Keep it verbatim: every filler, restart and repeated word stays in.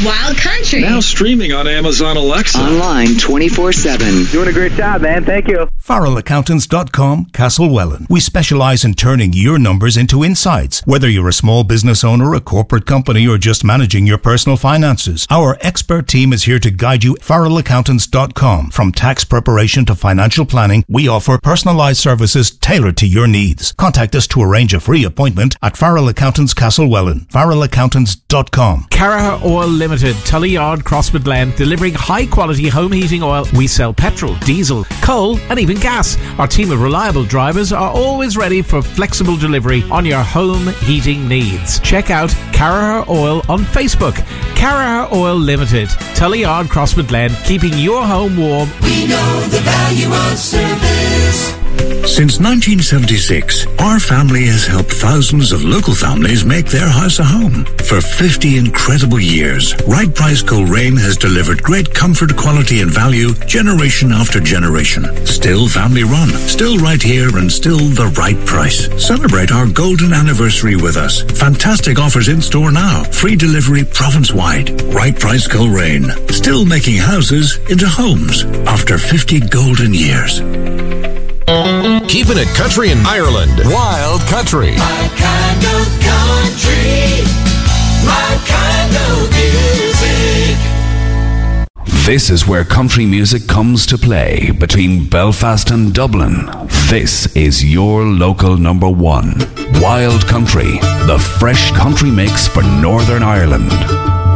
Wild Country. Now streaming on Amazon Alexa. Online twenty-four seven. Doing a great job, man. Thank you. Farrell Accountants dot com, Castlewellan. We specialize in turning your numbers into insights. Whether you're a small business owner, a corporate company, or just managing your personal finances, our expert team is here to guide you. Farrell Accountants dot com. From tax preparation to financial planning, we offer personalized services tailored to your needs. Contact us to arrange a free appointment at Farrell Accountants Castlewellan. Farrell Accountants dot com. Caraher Oil Limited, Tully Yard, Crossmaglen, delivering high-quality home heating oil. We sell petrol, diesel, coal, and even gas. Our team of reliable drivers are always ready for flexible delivery on your home heating needs. Check out Caraher Oil on Facebook. Caraher Oil Limited, Tully Yard, Crossmaglen, keeping your home warm. We know the value of service. Since nineteen seventy-six, our family has helped thousands of local families make their house a home. For fifty incredible years, Right Price Coleraine has delivered great comfort, quality and value generation after generation. Still family run, still right here and still the right price. Celebrate our golden anniversary with us. Fantastic offers in store now. Free delivery province-wide. Right Price Coleraine. Still making houses into homes after fifty golden years. Keeping it country in Ireland. Wild Country. My kind of country. My kind of music. This is where country music comes to play between Belfast and Dublin. This is your local number one. Wild Country, the fresh country mix for Northern Ireland.